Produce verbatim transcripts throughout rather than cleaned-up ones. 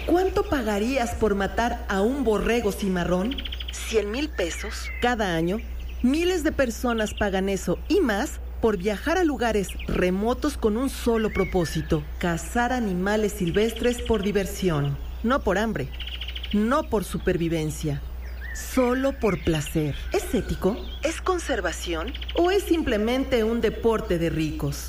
¿Cuánto pagarías por matar a un borrego cimarrón? ¿Cien mil pesos? Cada año, miles de personas pagan eso y más por viajar a lugares remotos con un solo propósito: cazar animales silvestres por diversión. No por hambre, no por supervivencia, solo por placer. ¿Es ético? ¿Es conservación? ¿O es simplemente un deporte de ricos?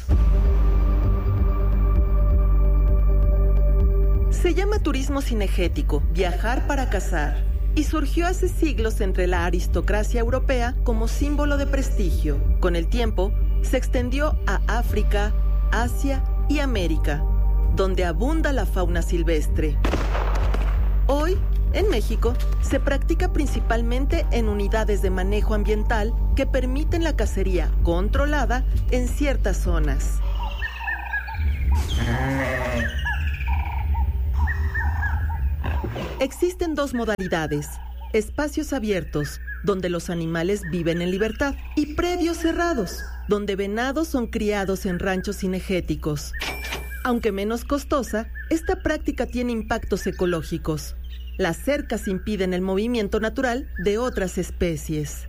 Se llama turismo cinegético, viajar para cazar, y surgió hace siglos entre la aristocracia europea como símbolo de prestigio. Con el tiempo, se extendió a África, Asia y América, donde abunda la fauna silvestre. Hoy, en México, se practica principalmente en unidades de manejo ambiental que permiten la cacería controlada en ciertas zonas. Existen dos modalidades: espacios abiertos, donde los animales viven en libertad, y predios cerrados, donde venados son criados en ranchos cinegéticos. Aunque menos costosa, esta práctica tiene impactos ecológicos. Las cercas impiden el movimiento natural de otras especies.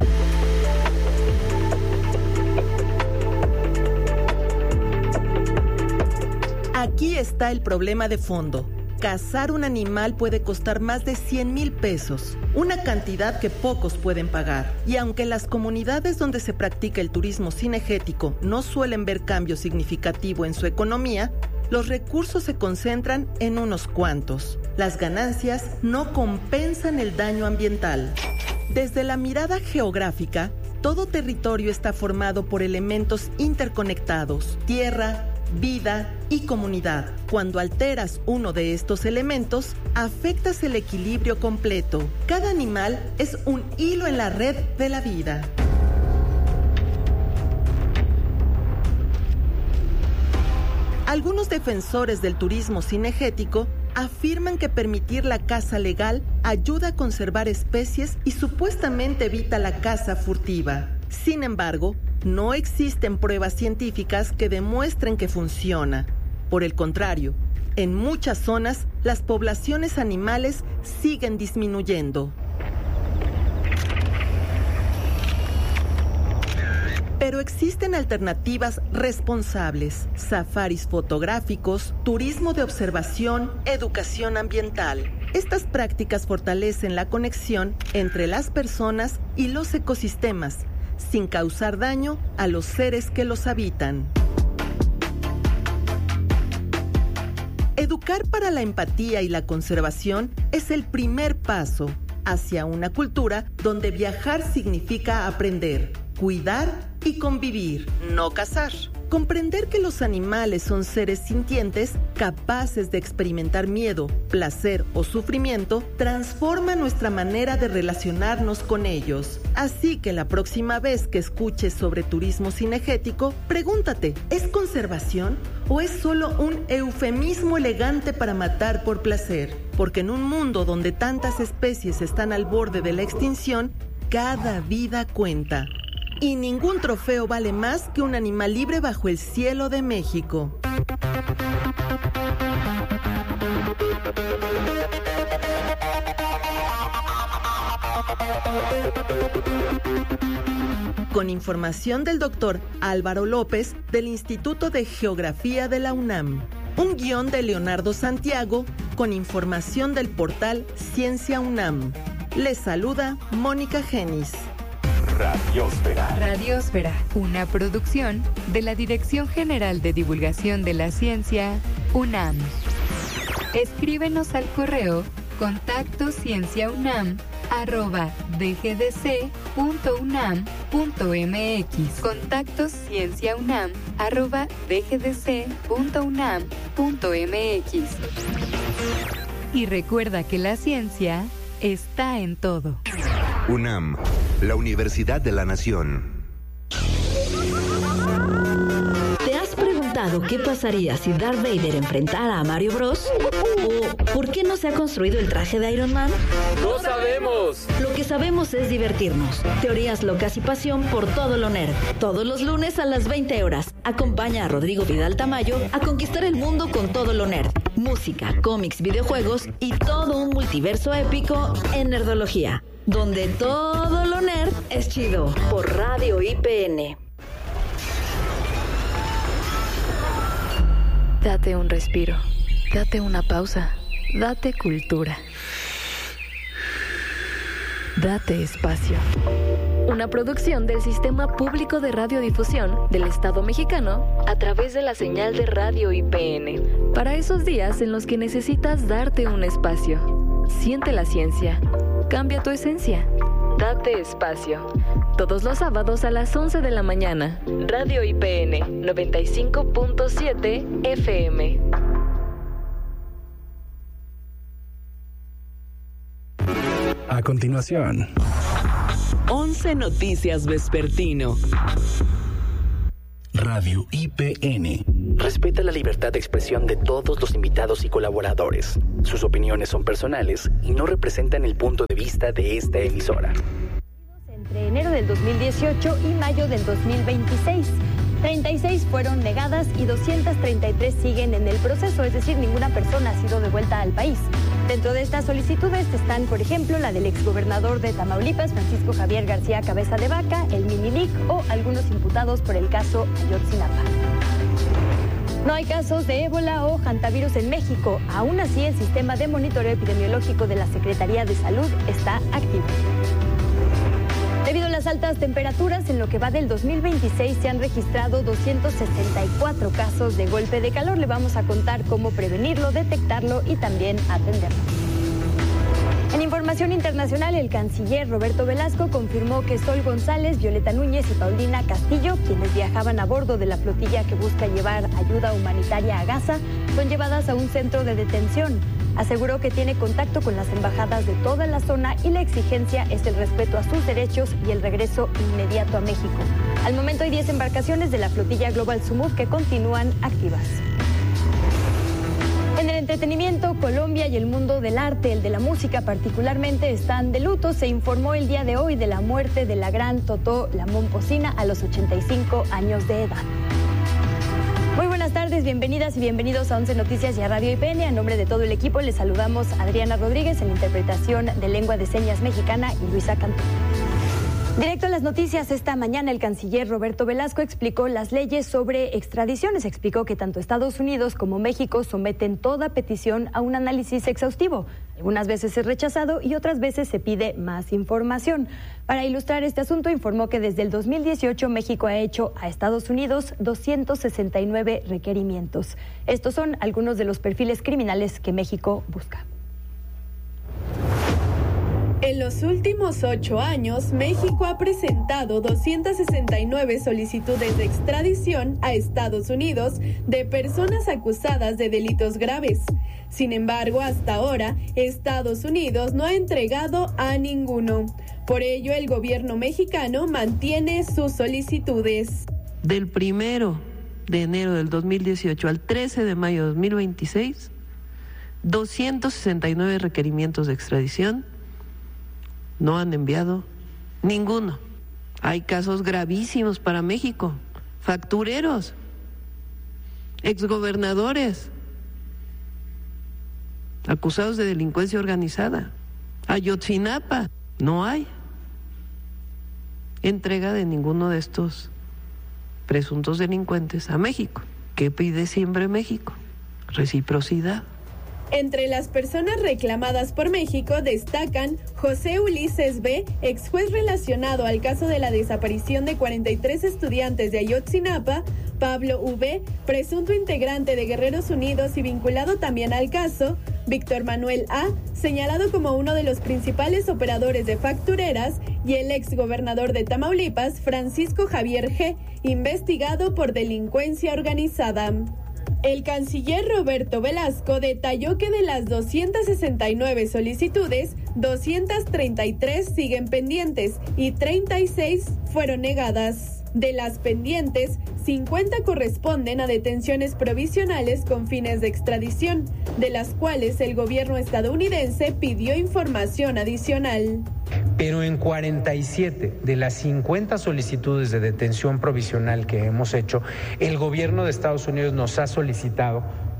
Aquí está el problema de fondo. Cazar un animal puede costar más de cien mil pesos, una cantidad que pocos pueden pagar. Y aunque las comunidades donde se practica el turismo cinegético no suelen ver cambio significativo en su economía, los recursos se concentran en unos cuantos. Las ganancias no compensan el daño ambiental. Desde la mirada geográfica, todo territorio está formado por elementos interconectados: tierra, vida y comunidad. Cuando alteras uno de estos elementos, afectas el equilibrio completo. Cada animal es un hilo en la red de la vida. Algunos defensores del turismo cinegético afirman que permitir la caza legal ayuda a conservar especies y supuestamente evita la caza furtiva. Sin embargo, no existen pruebas científicas que demuestren que funciona. Por el contrario, en muchas zonas, las poblaciones animales siguen disminuyendo. Pero existen alternativas responsables: safaris fotográficos, turismo de observación, educación ambiental. Estas prácticas fortalecen la conexión entre las personas y los ecosistemas, sin causar daño a los seres que los habitan. Educar para la empatía y la conservación es el primer paso hacia una cultura donde viajar significa aprender, cuidar y convivir, no cazar. Comprender que los animales son seres sintientes, capaces de experimentar miedo, placer o sufrimiento, transforma nuestra manera de relacionarnos con ellos. Así que la próxima vez que escuches sobre turismo cinegético, pregúntate: ¿es conservación o es solo un eufemismo elegante para matar por placer? Porque en un mundo donde tantas especies están al borde de la extinción, cada vida cuenta. Y ningún trofeo vale más que un animal libre bajo el cielo de México. Con información del doctor Álvaro López del Instituto de Geografía de la UNAM. Un guión de Leonardo Santiago con información del portal Ciencia UNAM. Les saluda Mónica Genis. Radiósfera. Radiósfera, una producción de la Dirección General de Divulgación de la Ciencia, UNAM. Escríbenos al correo contacto cienciaunam arroba dgdc punto unam punto mx. Contacto cienciaunam arroba dgdc punto unam punto mx. Y recuerda que la ciencia está en todo. UNAM, la Universidad de la Nación. ¿Te has preguntado qué pasaría si Darth Vader enfrentara a Mario Bros? ¿O por qué no se ha construido el traje de Iron Man? ¡No sabemos! Lo que sabemos es divertirnos. Teorías locas y pasión por todo lo nerd. Todos los lunes a las veinte horas. Acompaña a Rodrigo Vidal Tamayo a conquistar el mundo con todo lo nerd. música, cómics, videojuegos y todo un multiverso épico en Nerdología, donde todo lo nerd es chido, por Radio I P N. Date un respiro, date una pausa, date cultura. Date espacio. Una producción del Sistema Público de Radiodifusión del Estado Mexicano a través de la señal de Radio I P N. Para esos días en los que necesitas darte un espacio. Siente la ciencia. Cambia tu esencia. Date espacio. Todos los sábados a las once de la mañana. Radio I P N noventa y cinco punto siete F M. A continuación, once Noticias Vespertino. Radio I P N. Respeta la libertad de expresión de todos los invitados y colaboradores. Sus opiniones son personales y no representan el punto de vista de esta emisora. Entre enero del dos mil dieciocho y mayo del dos mil veintiséis. treinta y seis fueron negadas y doscientas treinta y tres siguen en el proceso, es decir, ninguna persona ha sido devuelta al país. Dentro de estas solicitudes están, por ejemplo, la del exgobernador de Tamaulipas, Francisco Javier García Cabeza de Vaca, el Minilic o algunos imputados por el caso Ayotzinapa. No hay casos de ébola o hantavirus en México. Aún así, el sistema de monitoreo epidemiológico de la Secretaría de Salud está activo. Debido a las altas temperaturas, en lo que va del dos mil veintiséis se han registrado doscientos sesenta y cuatro casos de golpe de calor. Le vamos a contar cómo prevenirlo, detectarlo y también atenderlo. En información internacional, el canciller Roberto Velasco confirmó que Sol González, Violeta Núñez y Paulina Castillo, quienes viajaban a bordo de la flotilla que busca llevar ayuda humanitaria a Gaza, son llevadas a un centro de detención. Aseguró que tiene contacto con las embajadas de toda la zona y la exigencia es el respeto a sus derechos y el regreso inmediato a México. Al momento hay diez embarcaciones de la flotilla Global Sumud que continúan activas. En el entretenimiento, Colombia y el mundo del arte, el de la música particularmente, están de luto. Se informó el día de hoy de la muerte de la gran Totó La Momposina a los ochenta y cinco años de edad. Muy buenas tardes, bienvenidas y bienvenidos a once Noticias y a Radio I P N. A nombre de todo el equipo les saludamos a Adriana Rodríguez en la interpretación de lengua de señas mexicana y Luisa Cantú. Directo a las noticias, esta mañana el canciller Roberto Velasco explicó las leyes sobre extradiciones. Explicó que tanto Estados Unidos como México someten toda petición a un análisis exhaustivo. Algunas veces es rechazado y otras veces se pide más información. Para ilustrar este asunto, informó que desde el dos mil dieciocho México ha hecho a Estados Unidos doscientos sesenta y nueve requerimientos. Estos son algunos de los perfiles criminales que México busca. En los últimos ocho años, México ha presentado doscientas sesenta y nueve solicitudes de extradición a Estados Unidos de personas acusadas de delitos graves. Sin embargo, hasta ahora, Estados Unidos no ha entregado a ninguno. Por ello, el gobierno mexicano mantiene sus solicitudes. Del primero de enero del dos mil dieciocho al trece de mayo de dos mil veintiséis, doscientos sesenta y nueve requerimientos de extradición. No han enviado ninguno. Hay casos gravísimos para México. Factureros, exgobernadores, acusados de delincuencia organizada. Ayotzinapa, no hay entrega de ninguno de estos presuntos delincuentes a México. ¿Qué pide siempre México? Reciprocidad. Entre las personas reclamadas por México destacan José Ulises B., ex juez relacionado al caso de la desaparición de cuarenta y tres estudiantes de Ayotzinapa, Pablo V., presunto integrante de Guerreros Unidos y vinculado también al caso, Víctor Manuel A., señalado como uno de los principales operadores de factureras, y el ex gobernador de Tamaulipas, Francisco Javier G., investigado por delincuencia organizada. El canciller Roberto Velasco detalló que de las doscientas sesenta y nueve solicitudes, doscientas treinta y tres siguen pendientes y treinta y seis fueron negadas. De las pendientes, cincuenta corresponden a detenciones provisionales con fines de extradición, de las cuales el gobierno estadounidense pidió información adicional. Pero en cuarenta y siete de las cincuenta solicitudes de detención provisional que hemos hecho, el gobierno de Estados Unidos nos ha solicitado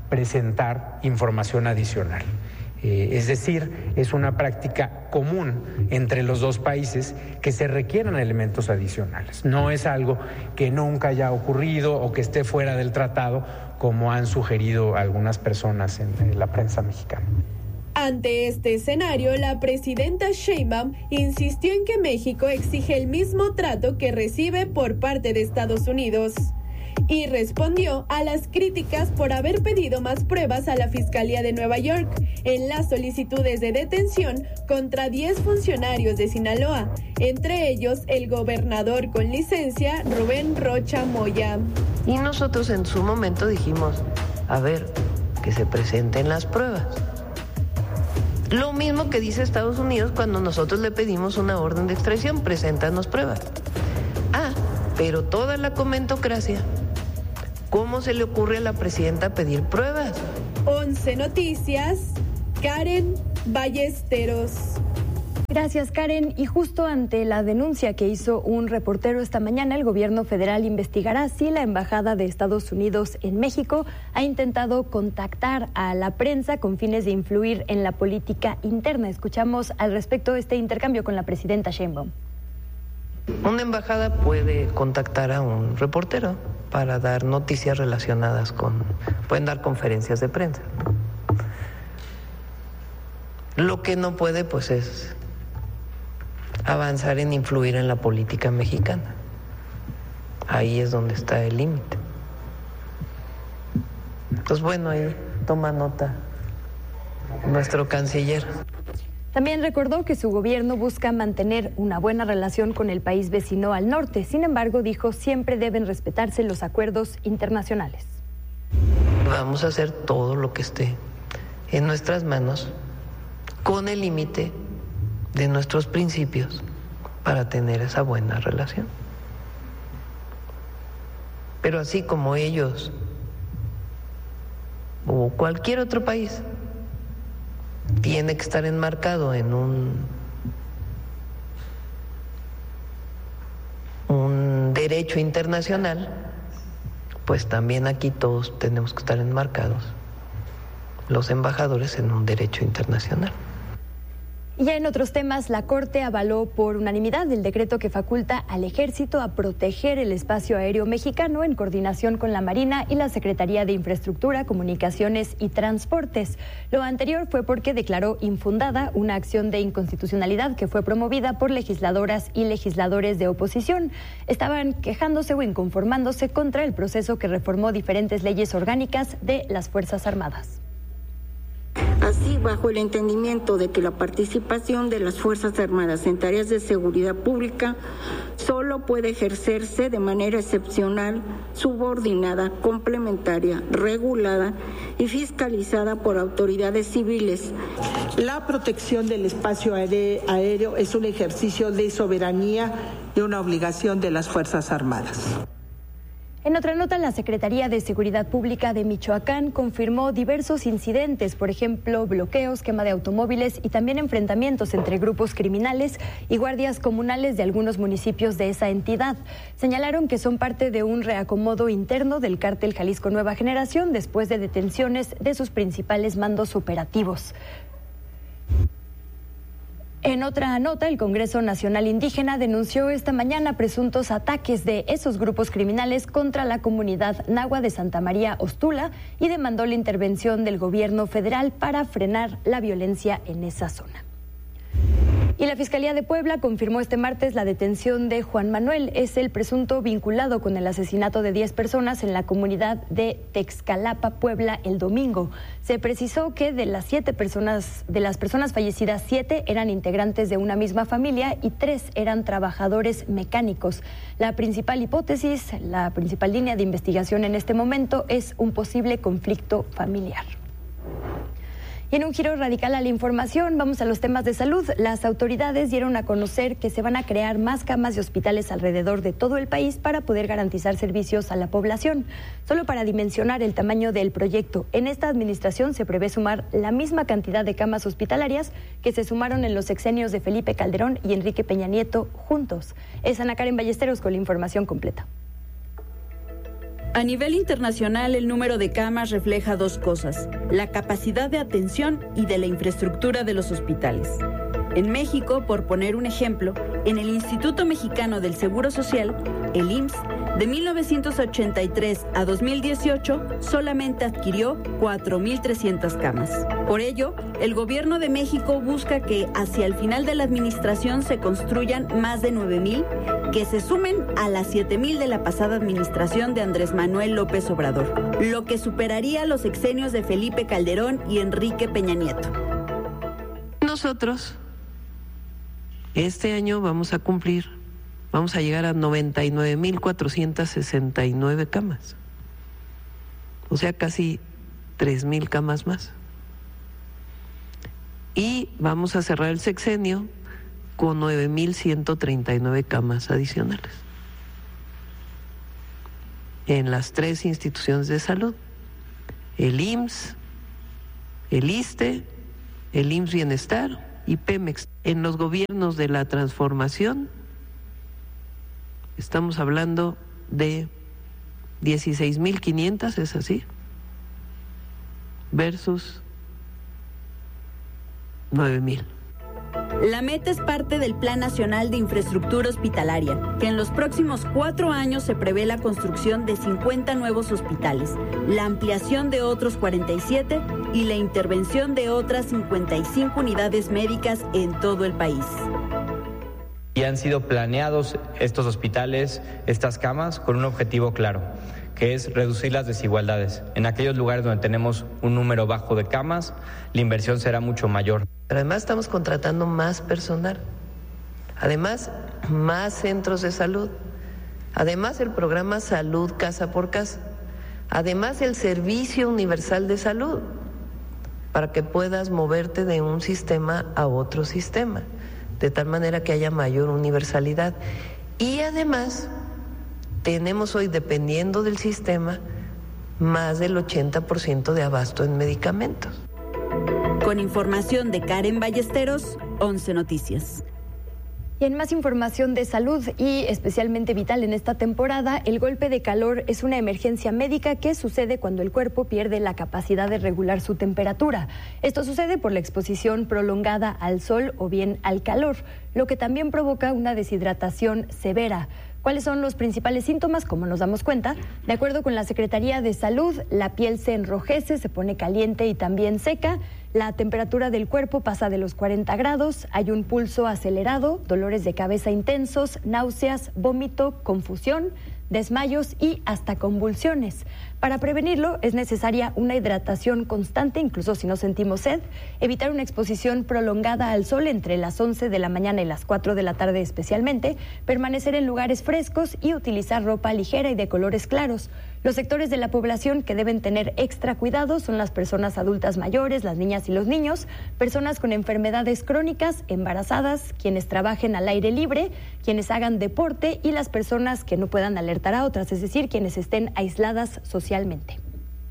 presentar información adicional. Eh, es decir, es una práctica común entre los dos países que se requieran elementos adicionales. No es algo que nunca haya ocurrido o que esté fuera del tratado, como han sugerido algunas personas en, en la prensa mexicana. Ante este escenario, la presidenta Sheinbaum insistió en que México exige el mismo trato que recibe por parte de Estados Unidos y respondió a las críticas por haber pedido más pruebas a la Fiscalía de Nueva York en las solicitudes de detención contra diez funcionarios de Sinaloa, entre ellos el gobernador con licencia Rubén Rocha Moya. Y nosotros en su momento dijimos, a ver, que se presenten las pruebas. Lo mismo que dice Estados Unidos cuando nosotros le pedimos una orden de extradición, preséntanos pruebas. Ah, pero toda la comentocracia, ¿cómo se le ocurre a la presidenta pedir pruebas? once Noticias, Karen Ballesteros. Gracias, Karen. Y justo ante la denuncia que hizo un reportero esta mañana, el gobierno federal investigará si la Embajada de Estados Unidos en México ha intentado contactar a la prensa con fines de influir en la política interna. Escuchamos al respecto este intercambio con la presidenta Sheinbaum. Una embajada puede contactar a un reportero para dar noticias relacionadas con... pueden dar conferencias de prensa. Lo que no puede, pues, es avanzar en influir en la política mexicana. Ahí es donde está el límite. Pues bueno, ahí toma nota nuestro canciller. También recordó que su gobierno busca mantener una buena relación con el país vecino al norte. Sin embargo, dijo, siempre deben respetarse los acuerdos internacionales. Vamos a hacer todo lo que esté en nuestras manos con el límite de nuestros principios para tener esa buena relación. Pero así como ellos o cualquier otro país tiene que estar enmarcado en un, un derecho internacional, pues también aquí todos tenemos que estar enmarcados, los embajadores, en un derecho internacional. Y ya en otros temas, la Corte avaló por unanimidad el decreto que faculta al Ejército a proteger el espacio aéreo mexicano en coordinación con la Marina y la Secretaría de Infraestructura, Comunicaciones y Transportes. Lo anterior fue porque declaró infundada una acción de inconstitucionalidad que fue promovida por legisladoras y legisladores de oposición. Estaban quejándose o inconformándose contra el proceso que reformó diferentes leyes orgánicas de las Fuerzas Armadas. Así, bajo el entendimiento de que la participación de las Fuerzas Armadas en tareas de seguridad pública solo puede ejercerse de manera excepcional, subordinada, complementaria, regulada y fiscalizada por autoridades civiles. La protección del espacio aéreo es un ejercicio de soberanía y una obligación de las Fuerzas Armadas. En otra nota, la Secretaría de Seguridad Pública de Michoacán confirmó diversos incidentes, por ejemplo, bloqueos, quema de automóviles y también enfrentamientos entre grupos criminales y guardias comunales de algunos municipios de esa entidad. Señalaron que son parte de un reacomodo interno del cártel Jalisco Nueva Generación después de detenciones de sus principales mandos operativos. En otra nota, el Congreso Nacional Indígena denunció esta mañana presuntos ataques de esos grupos criminales contra la comunidad nahua de Santa María Ostula y demandó la intervención del gobierno federal para frenar la violencia en esa zona. Y la Fiscalía de Puebla confirmó este martes la detención de Juan Manuel. Es el presunto vinculado con el asesinato de diez personas en la comunidad de Texcalapa, Puebla, el domingo. Se precisó que de las siete personas, de las personas fallecidas, siete eran integrantes de una misma familia y tres eran trabajadores mecánicos. La principal hipótesis, la principal línea de investigación en este momento es un posible conflicto familiar. Y en un giro radical a la información, vamos a los temas de salud. Las autoridades dieron a conocer que se van a crear más camas de hospitales alrededor de todo el país para poder garantizar servicios a la población. Solo para dimensionar el tamaño del proyecto, en esta administración se prevé sumar la misma cantidad de camas hospitalarias que se sumaron en los sexenios de Felipe Calderón y Enrique Peña Nieto juntos. Es Ana Karen Ballesteros con la información completa. A nivel internacional, el número de camas refleja dos cosas: la capacidad de atención y de la infraestructura de los hospitales. En México, por poner un ejemplo, en el Instituto Mexicano del Seguro Social, el I M S S, de mil novecientos ochenta y tres a dos mil dieciocho, solamente adquirió cuatro mil trescientas camas. Por ello, el Gobierno de México busca que hacia el final de la administración se construyan más de nueve mil, que se sumen a las siete mil de la pasada administración de Andrés Manuel López Obrador, lo que superaría los sexenios de Felipe Calderón y Enrique Peña Nieto. Nosotros, este año vamos a cumplir, vamos a llegar a noventa y nueve mil cuatrocientas sesenta y nueve camas, o sea, casi tres mil camas más. Y vamos a cerrar el sexenio con nueve mil ciento treinta y nueve camas adicionales en las tres instituciones de salud: el I M S S, el ISSSTE, el I M S S Bienestar y Pemex. En los gobiernos de la transformación estamos hablando de dieciséis mil quinientas, ¿es así? Versus nueve mil. La meta es parte del Plan Nacional de Infraestructura Hospitalaria, que en los próximos cuatro años se prevé la construcción de cincuenta nuevos hospitales, la ampliación de otros cuarenta y siete y la intervención de otras cincuenta y cinco unidades médicas en todo el país. Y han sido planeados estos hospitales, estas camas, con un objetivo claro, que es reducir las desigualdades. En aquellos lugares donde tenemos un número bajo de camas, la inversión será mucho mayor. Pero además estamos contratando más personal, además más centros de salud, además el programa Salud Casa por Casa, además el Servicio Universal de Salud, para que puedas moverte de un sistema a otro sistema, de tal manera que haya mayor universalidad. Y además tenemos hoy, dependiendo del sistema, más del ochenta por ciento de abasto en medicamentos. Con información de Karen Ballesteros, once Noticias. Y en más información de salud y especialmente vital en esta temporada, el golpe de calor es una emergencia médica que sucede cuando el cuerpo pierde la capacidad de regular su temperatura. Esto sucede por la exposición prolongada al sol o bien al calor, lo que también provoca una deshidratación severa. ¿Cuáles son los principales síntomas? Como nos damos cuenta, de acuerdo con la Secretaría de Salud, la piel se enrojece, se pone caliente y también seca, la temperatura del cuerpo pasa de los cuarenta grados, hay un pulso acelerado, dolores de cabeza intensos, náuseas, vómito, confusión, desmayos y hasta convulsiones. Para prevenirlo es necesaria una hidratación constante, incluso si no sentimos sed, evitar una exposición prolongada al sol entre las once de la mañana y las cuatro de la tarde especialmente, permanecer en lugares frescos y utilizar ropa ligera y de colores claros. Los sectores de la población que deben tener extra cuidado son las personas adultas mayores, las niñas y los niños, personas con enfermedades crónicas, embarazadas, quienes trabajen al aire libre, quienes hagan deporte y las personas que no puedan alertar a otras, es decir, quienes estén aisladas socialmente.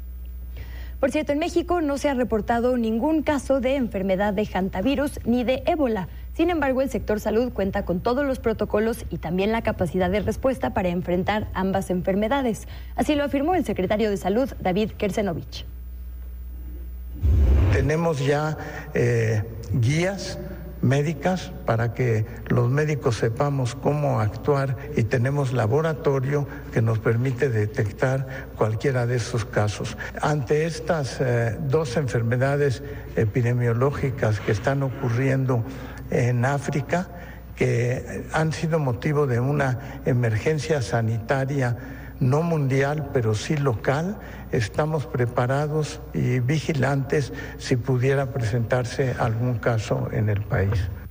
Por cierto, en México no se ha reportado ningún caso de enfermedad de hantavirus ni de ébola. Sin embargo, el sector salud cuenta con todos los protocolos y también la capacidad de respuesta para enfrentar ambas enfermedades. Así lo afirmó el secretario de Salud, David Kersenovich. Tenemos ya eh, guías médicas para que los médicos sepamos cómo actuar y tenemos laboratorio que nos permite detectar cualquiera de esos casos. Ante estas eh, dos enfermedades epidemiológicas que están ocurriendo en África, que han sido motivo de una emergencia sanitaria no mundial, pero sí local, estamos preparados y vigilantes si pudiera presentarse algún caso en el país.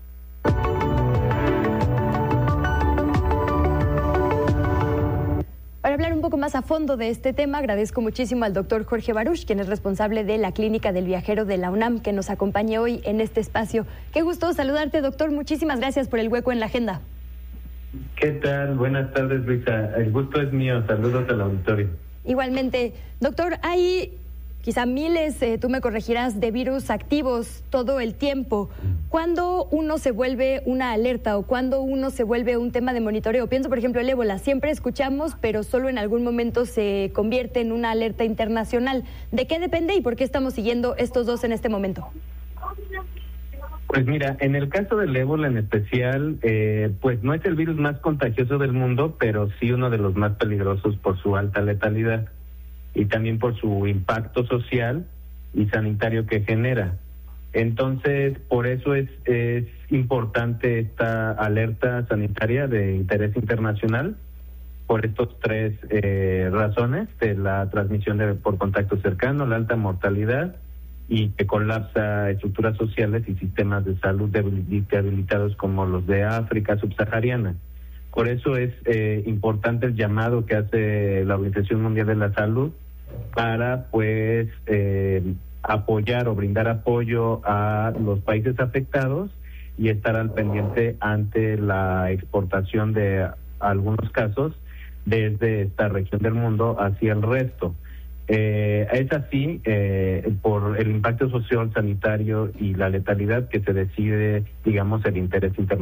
Para hablar un poco más a fondo de este tema, agradezco muchísimo al doctor Jorge Baruch, quien es responsable de la Clínica del Viajero de la UNAM, que nos acompañe hoy en este espacio. Qué gusto saludarte, doctor. Muchísimas gracias por el hueco en la agenda. ¿Qué tal? Buenas tardes, Luisa. El gusto es mío. Saludos al auditorio. Igualmente, doctor, hay quizá miles, eh, tú me corregirás, de virus activos todo el tiempo. ¿Cuándo uno se vuelve una alerta o cuándo uno se vuelve un tema de monitoreo? Pienso, por ejemplo, el ébola. Siempre escuchamos, pero solo en algún momento se convierte en una alerta internacional. ¿De qué depende y por qué estamos siguiendo estos dos en este momento? Pues mira, en el caso del ébola en especial, eh, pues no es el virus más contagioso del mundo, pero sí uno de los más peligrosos por su alta letalidad y también por su impacto social y sanitario que genera. Entonces, por eso es, es importante esta alerta sanitaria de interés internacional, por estos tres eh, razones, de la transmisión de, por contacto cercano, la alta mortalidad y que colapsa estructuras sociales y sistemas de salud debilitados como los de África subsahariana. Por eso es eh, importante el llamado que hace la Organización Mundial de la Salud para pues eh, apoyar o brindar apoyo a los países afectados y estar al pendiente ante la exportación de algunos casos desde esta región del mundo hacia el resto. Eh, es así, eh, por el impacto social, sanitario y la letalidad que se decide, digamos, el interés internacional.